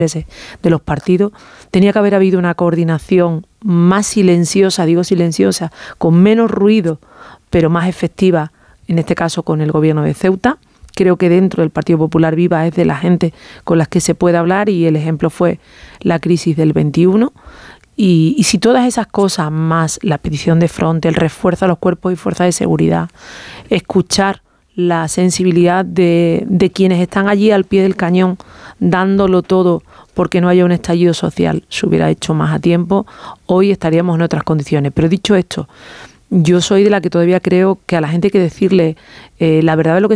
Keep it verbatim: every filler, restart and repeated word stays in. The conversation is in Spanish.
de los partidos. Tenía que haber habido una coordinación más silenciosa, digo silenciosa, con menos ruido, pero más efectiva, en este caso con el gobierno de Ceuta. Creo que dentro del Partido Popular Viva es de la gente con las que se puede hablar y el ejemplo fue la crisis del veintiuno. Y, y si todas esas cosas, más la petición de fronte, el refuerzo a los cuerpos y fuerzas de seguridad, escuchar la sensibilidad de, de quienes están allí al pie del cañón, dándolo todo porque no haya un estallido social, se hubiera hecho más a tiempo, hoy estaríamos en otras condiciones. Pero dicho esto, yo soy de la que todavía creo que a la gente hay que decirle eh, la verdad de lo que